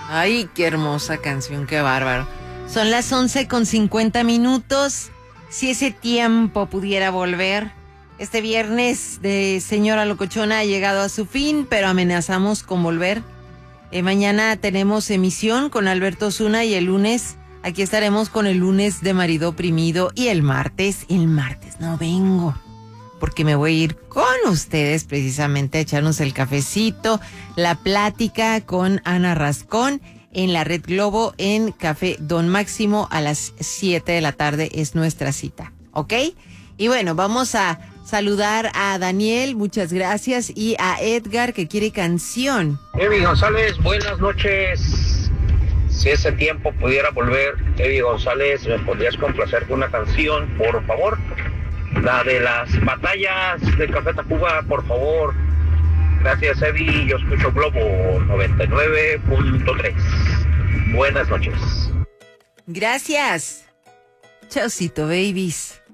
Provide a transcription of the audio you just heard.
Ay, qué hermosa canción, qué bárbaro. Son las 11:50. Si ese tiempo pudiera volver. Este viernes de Señora Locochona ha llegado a su fin, pero amenazamos con volver. Mañana tenemos emisión con Alberto Osuna y el lunes aquí estaremos con el lunes de Marido Oprimido y el martes no vengo porque me voy a ir con ustedes precisamente a echarnos el cafecito, la plática con Ana Rascón en la Red Globo en Café Don Máximo a las 7 de la tarde es nuestra cita, ¿ok? Y bueno, vamos a saludar a Daniel, muchas gracias, y a Edgar que quiere canción. Evi González, buenas noches. Si ese tiempo pudiera volver, Evi González, ¿me podrías complacer con una canción, por favor? La de las batallas de Café Tacuba, por favor. Gracias, Evi. Yo escucho Globo 99.3. Buenas noches. Gracias. Chaucito, babies.